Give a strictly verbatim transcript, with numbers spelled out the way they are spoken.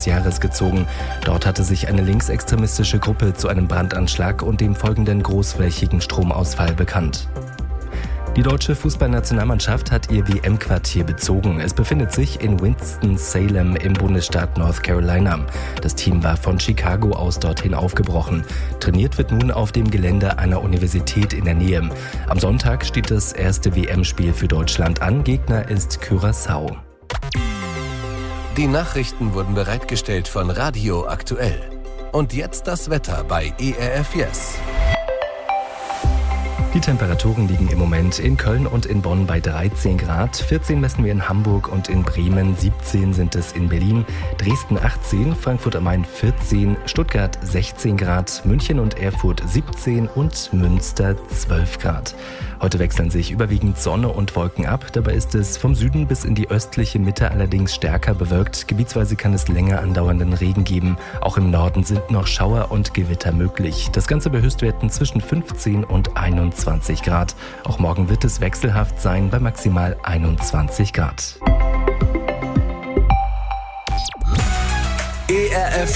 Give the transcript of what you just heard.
Jahres gezogen. Dort hatte sich eine linksextremistische Gruppe zu einem Brandanschlag und dem folgenden großflächigen Stromausfall bekannt. Die deutsche Fußballnationalmannschaft hat ihr W M-Quartier bezogen. Es befindet sich in Winston-Salem im Bundesstaat North Carolina. Das Team war von Chicago aus dorthin aufgebrochen. Trainiert wird nun auf dem Gelände einer Universität in der Nähe. Am Sonntag steht das erste W M-Spiel für Deutschland an. Gegner ist Curaçao. Die Nachrichten wurden bereitgestellt von Radio Aktuell. Und jetzt das Wetter bei E R F Yes. Die Temperaturen liegen im Moment in Köln und in Bonn bei dreizehn Grad, vierzehn messen wir in Hamburg und in Bremen, siebzehn sind es in Berlin, Dresden achtzehn, Frankfurt am Main vierzehn, Stuttgart sechzehn Grad, München und Erfurt siebzehn und Münster zwölf Grad. Heute wechseln sich überwiegend Sonne und Wolken ab, dabei ist es vom Süden bis in die östliche Mitte allerdings stärker bewölkt. Gebietsweise kann es länger andauernden Regen geben. Auch im Norden sind noch Schauer und Gewitter möglich. Das Ganze bei Höchstwerten zwischen fünfzehn und einundzwanzig Grad. Auch morgen wird es wechselhaft sein bei maximal einundzwanzig Grad. E R F